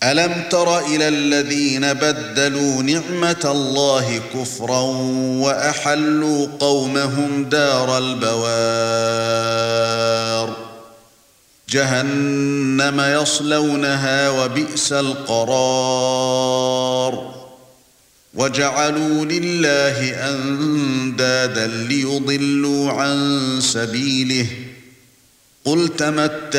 ألم تر إلى الذين بدلوا نعمة الله كفرا وأحلوا قومهم دار البوار جهنم يصلونها وبئس القرار وجعلوا لله أندادا ليضلوا عن سبيله قل تمتعوا